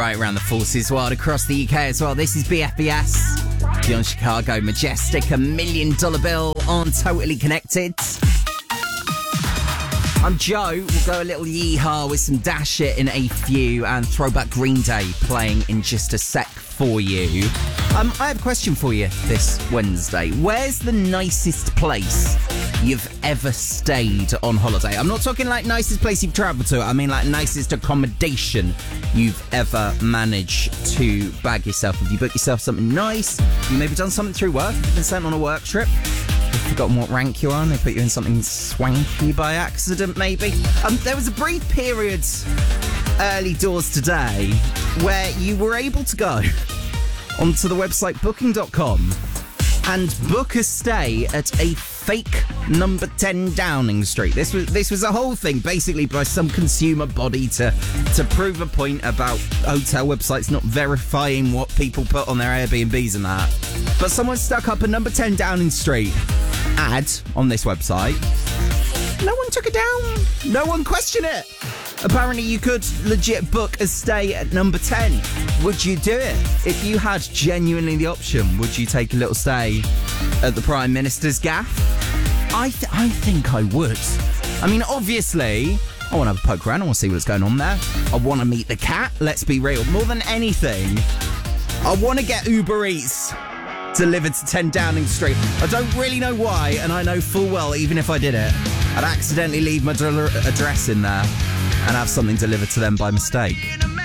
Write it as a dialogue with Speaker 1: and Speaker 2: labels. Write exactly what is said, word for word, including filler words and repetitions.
Speaker 1: right around the Forces world, across the U K as well. This is B F B S. Beyond Chicago, Majestic, a million dollar bill on Totally Connected. I'm Joe. We'll go a little yeehaw with some Dash It in a few and Throwback Green Day playing in just a sec for you. Um, I have a question for you this Wednesday. Where's the nicest place you've ever stayed on holiday? I'm not talking like nicest place you've travelled to. I mean like nicest accommodation you've ever managed to bag yourself. Have you booked yourself something nice? Have you maybe done something through work? Have you been sent on a work trip? You've forgotten what rank you're on. They put you in something swanky by accident, maybe. Um, there was a brief period early doors today where you were able to go onto the website booking dot com and book a stay at a fake number ten Downing Street. This was this was a whole thing, basically by some consumer body to to prove a point about hotel websites not verifying what people put on their Airbnbs and that. But someone stuck up a number ten Downing Street ad on this website. No one took it down. No one questioned it. Apparently you could legit book a stay at number ten. Would you do it? If you had genuinely the option, would you take a little stay at the Prime Minister's gaff? I th- I think I would. I mean, obviously, I want to have a poke around. I want to see what's going on there. I want to meet the cat. Let's be real. More than anything, I want to get Uber Eats delivered to ten Downing Street. I don't really know why, and I know full well, even if I did it, I'd accidentally leave my dr- address in there and have something delivered to them by mistake.